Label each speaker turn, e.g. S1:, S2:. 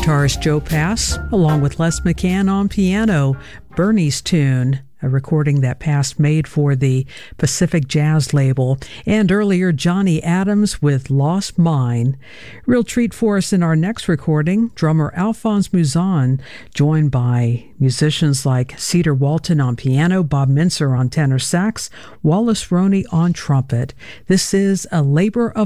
S1: guitarist Joe Pass, along with Les McCann on piano, Bernie's Tune, a recording that Pass made for the Pacific Jazz label, and earlier Johnny Adams with Lost Mine. Real treat for us in our next recording, drummer Alphonse Mouzon, joined by musicians like Cedar Walton on piano, Bob Mincer on tenor sax, Wallace Roney on trumpet. This is A Labor of